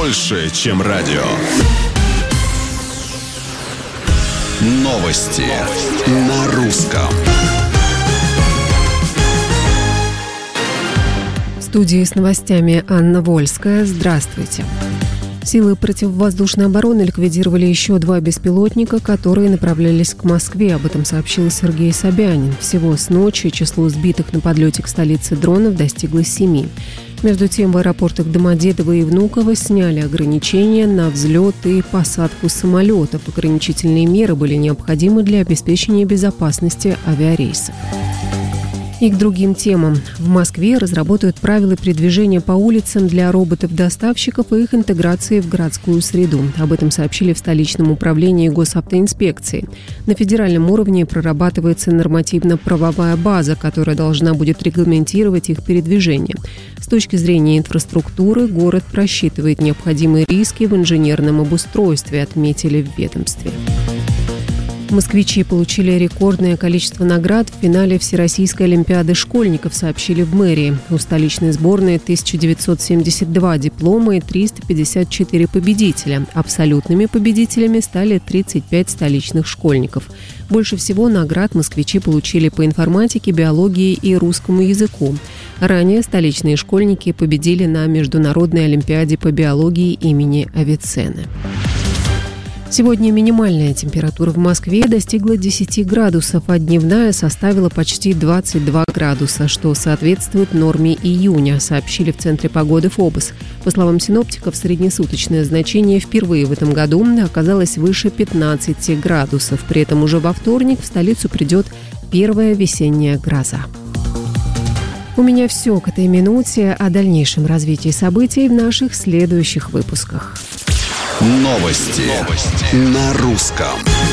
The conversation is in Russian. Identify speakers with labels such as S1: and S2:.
S1: больше, чем радио. Новости на русском.
S2: В студии с новостями Анна Вольская. Здравствуйте. Силы противовоздушной обороны ликвидировали еще 2 беспилотника, которые направлялись к Москве. Об этом сообщил Сергей Собянин. Всего с ночи число сбитых на подлете к столице дронов достигло 7. Между тем, в аэропортах Домодедово и Внуково сняли ограничения на взлет и посадку самолетов. Ограничительные меры были необходимы для обеспечения безопасности авиарейсов. И к другим темам. В Москве разработают правила передвижения по улицам для роботов-доставщиков и их интеграции в городскую среду. Об этом сообщили в столичном управлении госавтоинспекции. На федеральном уровне прорабатывается нормативно-правовая база, которая должна будет регламентировать их передвижение. С точки зрения инфраструктуры, город просчитывает необходимые риски в инженерном обустройстве, отметили в ведомстве. Москвичи получили рекордное количество наград в финале Всероссийской олимпиады школьников, сообщили в мэрии. У столичной сборной 1972 диплома и 354 победителя. Абсолютными победителями стали 35 столичных школьников. Больше всего наград москвичи получили по информатике, биологии и русскому языку. Ранее столичные школьники победили на Международной олимпиаде по биологии имени Авиценны. Сегодня минимальная температура в Москве достигла 10 градусов, а дневная составила почти 22 градуса, что соответствует норме июня, сообщили в Центре погоды ФОБОС. По словам синоптиков, среднесуточное значение впервые в этом году оказалось выше 15 градусов. При этом уже во вторник в столицу придет первая весенняя гроза. У меня все к этой минуте. О дальнейшем развитии событий в наших следующих выпусках.
S1: Новости на русском.